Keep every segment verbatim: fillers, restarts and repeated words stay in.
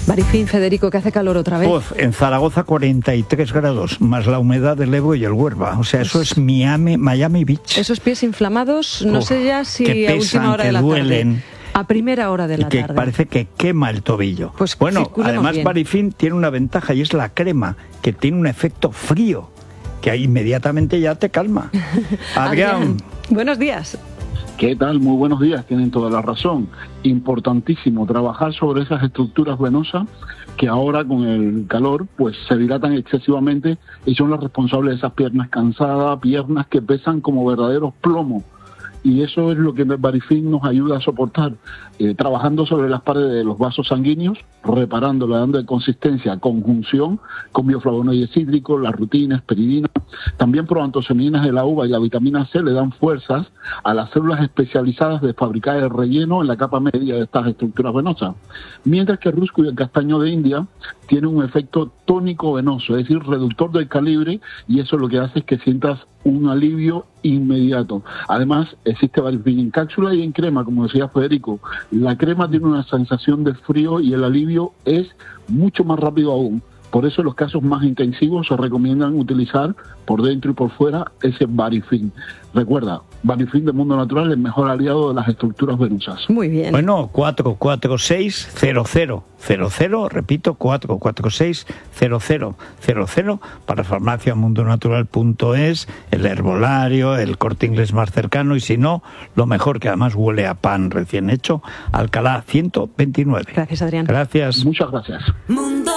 Barifin, Federico, que hace calor otra vez. Uf, en Zaragoza cuarenta y tres grados, más la humedad del Ebro y el Huelva. O sea, eso es Miami, Miami Beach. Esos pies inflamados, no Uf, sé ya si que a pesan, última hora que de la duelen, tarde. A primera hora de y la que tarde. parece que quema el tobillo. Pues bueno, circulemos además bien. Barifin tiene una ventaja y es la crema, que tiene un efecto frío, que ahí inmediatamente ya te calma. Adrián. Adrián, buenos días. ¿Qué tal? Muy buenos días, tienen toda la razón. Importantísimo trabajar sobre esas estructuras venosas que ahora con el calor pues se dilatan excesivamente y son las responsables de esas piernas cansadas, piernas que pesan como verdaderos plomos. Y eso es lo que Barifin nos ayuda a soportar, eh, trabajando sobre las paredes de los vasos sanguíneos, reparándola, dando consistencia, conjunción con bioflavonoides cítricos, las rutinas, peridina. También proantoceninas de la uva y la vitamina C le dan fuerzas a las células especializadas de fabricar el relleno en la capa media de estas estructuras venosas. Mientras que el rusco y el castaño de India tienen un efecto tónico venoso, es decir, reductor del calibre, y eso lo que hace es que sientas un alivio inmediato. Además, existe Barifin en cápsula y en crema, como decía Federico. La crema tiene una sensación de frío y el alivio es mucho más rápido aún. Por eso en los casos más intensivos se recomiendan utilizar por dentro y por fuera ese Barifin. Recuerda, Barifin de Mundo Natural es el mejor aliado de las estructuras venosas. Muy bien. Bueno, cuatro cuatro seis cero cero cero cero, repito, cuatro cuatro seis cero cero cero cero para farmacia mundo natural punto es, el herbolario, el Corte Inglés más cercano, y si no, lo mejor, que además huele a pan recién hecho, Alcalá ciento veintinueve. Gracias, Adrián. Gracias. Muchas gracias. Mundo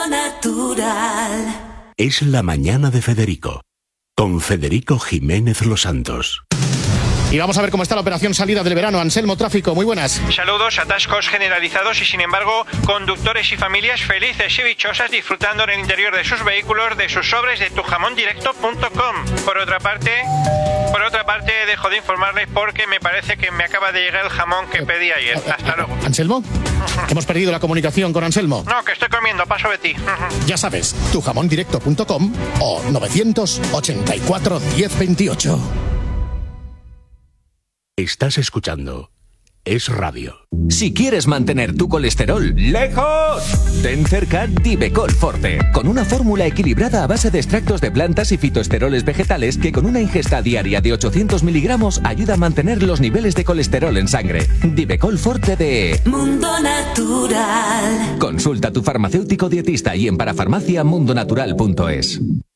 Natural. Es la mañana de Federico, con Federico Jiménez Los Santos. Y vamos a ver cómo está la operación salida del verano. Anselmo, tráfico, muy buenas. Saludos, atascos generalizados y sin embargo conductores y familias felices y dichosas disfrutando en el interior de sus vehículos de sus sobres de tu jamón directo punto com. Por otra parte, por otra parte dejo de informarles porque me parece que me acaba de llegar el jamón que pedí ayer. Hasta luego. ¿Anselmo? Hemos perdido la comunicación con Anselmo. No, que estoy comiendo, paso de ti. Ya sabes, tu jamón directo punto com o novecientos ochenta y cuatro diez veintiocho. Estás escuchando Es Radio. Si quieres mantener tu colesterol lejos, ten cerca Divecol Forte, con una fórmula equilibrada a base de extractos de plantas y fitoesteroles vegetales que con una ingesta diaria de ochocientos miligramos ayuda a mantener los niveles de colesterol en sangre. Divecol Forte de Mundo Natural. Consulta a tu farmacéutico dietista y en parafarmacia mundo natural punto es.